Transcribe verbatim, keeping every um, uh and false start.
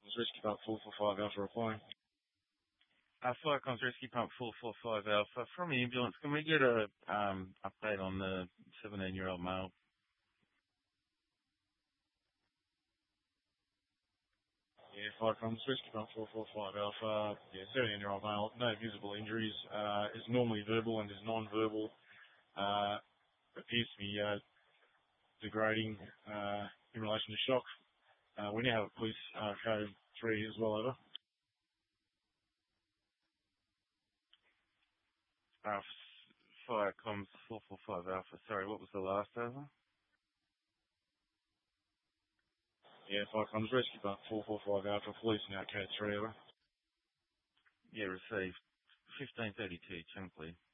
Rescue Pump four four five Alpha replying. Uh, Fire Comms Rescue Pump four four five Alpha. From the ambulance, can we get a um, update on the seventeen-year-old male? Yeah, Fire Comms Rescue Pump four four five Alpha. Yeah, seventeen-year-old male, no visible injuries. Uh, is normally verbal and is non-verbal. Uh, appears to be uh, degrading uh, in relation to shock. Uh, we now have a police uh, code three as well, over. Uh, Fire Comms four four five Alpha. Sorry, what was the last over? Yeah, Fire Comms Rescue Pump four four five Alpha, police now code three, over. Yeah, received. fifteen thirty-two, Chunkley.